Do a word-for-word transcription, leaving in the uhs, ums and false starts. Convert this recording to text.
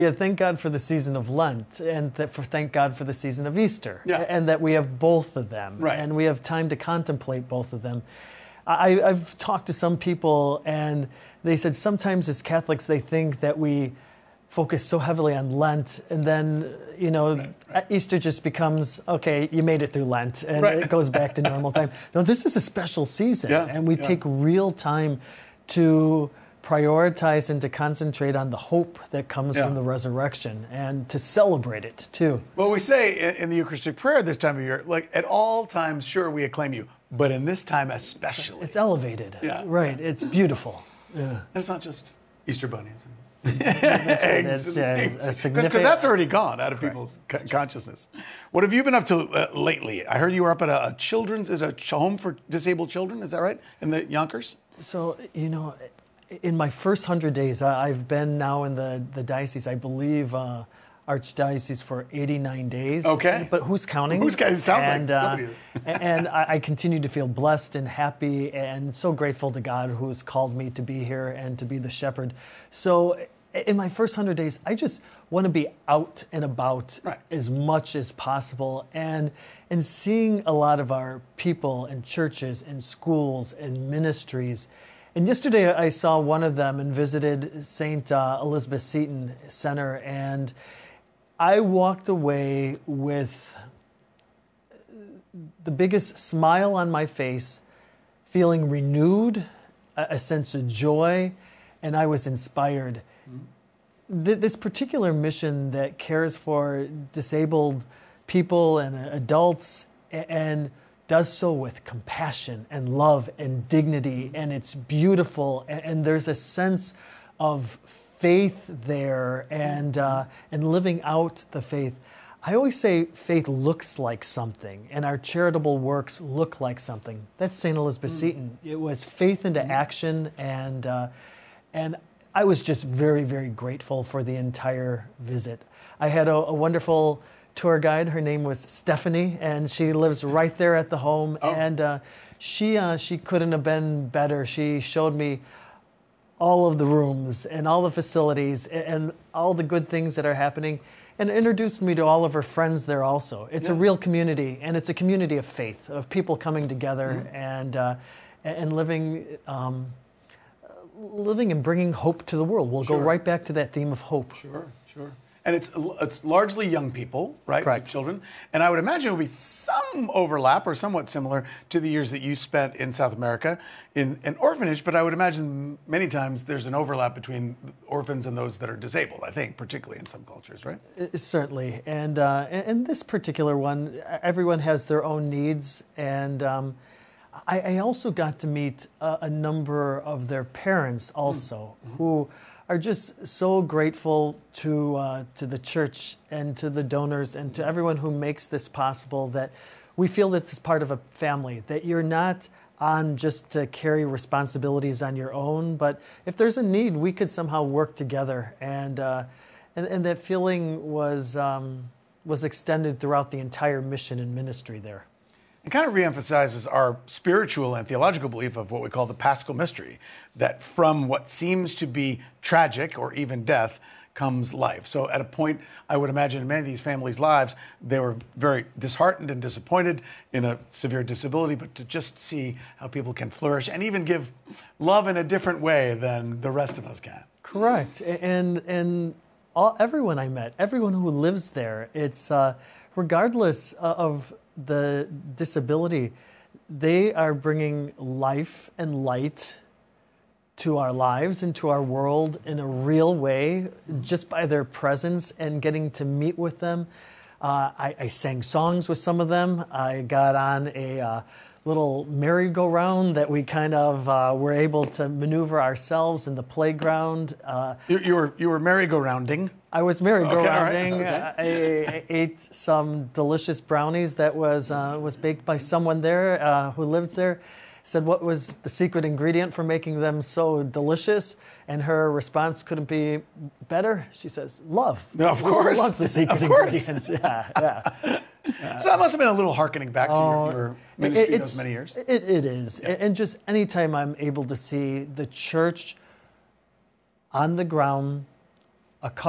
Yeah, thank God for the season of Lent, and that for thank God for the season of Easter, Yeah. and that we have both of them, Right. and we have time to contemplate both of them. I, I've talked to some people, and they said sometimes as Catholics they think that we focus so heavily on Lent, and then, you know, Right, right. Easter just becomes, okay, you made it through Lent, and Right. it goes back to normal time. No, this is a special season, Yeah, and we yeah. take real time to prioritize and to concentrate on the hope that comes Yeah. from the resurrection, and to celebrate it, too. Well, we say in, in the Eucharistic prayer this time of year, like at all times, sure, we acclaim you, but in this time especially. It's elevated. Yeah. Right, it's beautiful. Yeah. And it's not just Easter bunnies and That's right. eggs. It's, uh, a Because significant- that's already gone out of people's co- consciousness. What have you been up to uh, lately? I heard you were up at a, a children's, at a ch- home for disabled children. Is that right? In the Yonkers? So, you know, in my first hundred days, I- I've been now in the, the diocese, I believe, uh, Archdiocese for eighty-nine days. Okay. But who's counting? Who's counting? It sounds like and, uh, somebody is. and I, I continue to feel blessed and happy and so grateful to God who has called me to be here and to be the shepherd. So in my first hundred days, I just want to be out and about Right. as much as possible, and and seeing a lot of our people and churches and schools and ministries. And yesterday I saw one of them and visited Saint Uh, Elizabeth Seton Center, and I walked away with the biggest smile on my face, feeling renewed, a, a sense of joy, and I was inspired. Th- this particular mission that cares for disabled people and uh, adults, a- and does so with compassion and love and dignity, and it's beautiful, and, and there's a sense of faith there, and uh, and living out the faith. I always say faith looks like something, and our charitable works look like something. That's Saint Elizabeth Seton. It was faith into action, and uh, and I was just very, very grateful for the entire visit. I had a, a wonderful tour guide. Her name was Stephanie, and she lives right there at the home. Oh. And uh, she uh, she couldn't have been better. She showed me all of the rooms and all the facilities and, and all the good things that are happening, and introduced me to all of her friends there also. It's a Yeah. real community, and it's a community of faith, of people coming together Mm-hmm. and uh, and living. Um, living and bringing hope to the world. We'll Sure. go right back to that theme of hope. Sure, sure. And it's it's largely young people, right? Correct. So children. And I would imagine it would be some overlap or somewhat similar to the years that you spent in South America in an orphanage, but I would imagine many times there's an overlap between orphans and those that are disabled, I think, particularly in some cultures, right? Uh, Certainly. And, uh, and and this particular one, everyone has their own needs. And um, I, I also got to meet a, a number of their parents also, Mm-hmm. who are just so grateful to uh, to the church and to the donors and to everyone who makes this possible, that we feel that it's part of a family, that you're not on just to carry responsibilities on your own, but if there's a need, we could somehow work together. And uh, and, and that feeling was um, was extended throughout the entire mission and ministry there. It kind of reemphasizes our spiritual and theological belief of what we call the Paschal Mystery, that from what seems to be tragic or even death comes life. So at a point, I would imagine in many of these families' lives, they were very disheartened and disappointed in a severe disability, but to just see how people can flourish and even give love in a different way than the rest of us can. Correct. And and all, everyone I met, everyone who lives there, it's uh, regardless of the disability, they are bringing life and light to our lives and to our world in a real way, just by their presence and getting to meet with them. Uh, I, I sang songs with some of them. I got on a uh, little merry-go-round that we kind of uh, were able to maneuver ourselves in the playground. Uh, You, you were you were merry-go-rounding. I was merry-go-rounding. Okay, all right, I, I ate some delicious brownies that was uh, was baked by someone there uh, who lives there. Said what was the secret ingredient for making them so delicious, and her response couldn't be better. She says, "Love." No, of Who course. loves the secret Of course. ingredients. Yeah, yeah. So that must have been a little hearkening back to Oh, your, your ministry it- those many years. It, it is, and just anytime I'm able to see the church on the ground, a